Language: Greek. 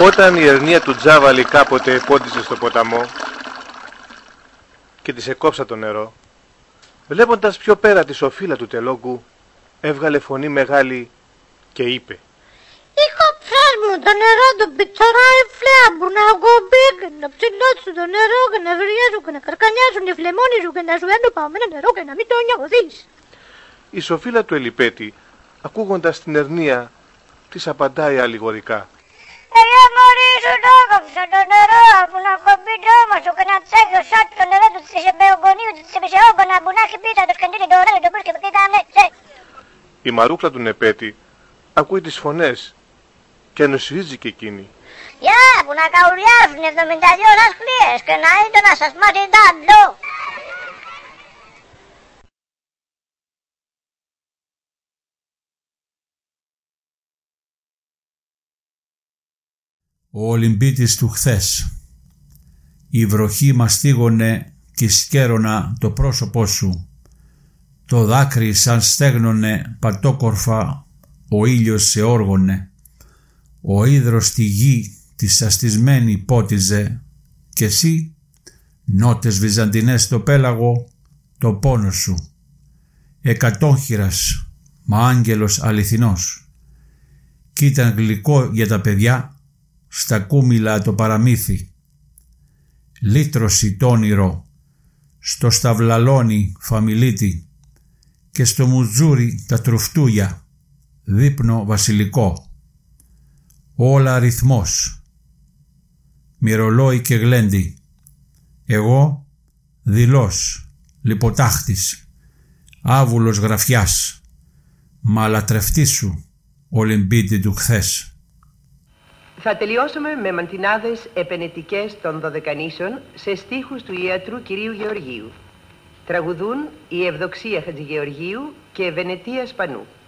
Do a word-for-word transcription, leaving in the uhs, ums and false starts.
Όταν η ερνία του Τζάβαλη κάποτε πόντισε στο ποταμό και της εκόψα το νερό, βλέποντας πιο πέρα τη σοφίλα του τελόγκου, έβγαλε φωνή μεγάλη και είπε: «Είχα μου το νερό του πιτσοράει φλέαμπου να κομπήκε, να ψηλώσουν το νερό και να βριάζουν και να καρκανιάζουν οι φλεμόνοι σου και να σου έρνουν παμμένα νερό και να μην το νιώθεις». Η σοφίλα του Ελιπέτη, ακούγοντας την ερνία, της απαντάει αλληγορικά: «Ελιά μωρί σου το έκοψα το νερό που να κομπεί το όμα σου και να τσέχει ο σάτ το νερό του της εμπεογονίου του της επισεόγκονα που να έχει πίτα το σκεντήρι το ωραίο το πούς και το κοιτάμε τσε». Η μαρούκλα του Νεπέτη ακούει τις φωνές και ανοσιάζει και εκείνη. «Γεια, που να καουριάσουν εβδομήντα δύο ρασκλίες και να είναι να σας μάθει τάντλο». Ο Ολυμπίτης του χθες. Η βροχή μαστίγωνε κι σκέρωνα το πρόσωπό σου. Το δάκρυ σαν στέγνωνε πατόκορφα, ο ήλιος σε όργωνε. Ο ύδρος στη γη τη σαστισμένη πότιζε κι εσύ, νότες βυζαντινές στο πέλαγο, το πόνο σου. Εκατόχειρας, μα άγγελος αληθινός. Κι ήταν γλυκό για τα παιδιά, στα κούμιλα το παραμύθι. Λύτρωση τ' όνειρο, στο σταυλαλόνι φαμιλίτη και στο μουτζούρι τα τρουφτούια, δείπνο βασιλικό. Όλα αριθμός, μυρολόι και γλέντι. Εγώ δειλός, λιποτάχτης, άβουλος γραφιάς, μα λατρευτή σου, Ολυμπίτη του χθες. Θα τελειώσουμε με μαντινάδες επενετικές των Δωδεκανήσων σε στίχους του ιατρού κυρίου Γεωργίου. Τραγουδούν η Ευδοξία Χατζηγεωργίου και Βενετία Σπανού.